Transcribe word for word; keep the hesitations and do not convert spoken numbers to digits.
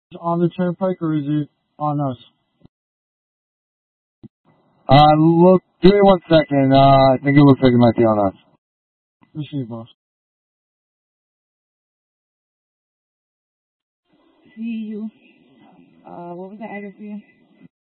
on the turnpike or is it on us? Uh, look, give me one second. Uh, I think it looks like it might be on us. Receive, boss. See you. Uh, what was the address again?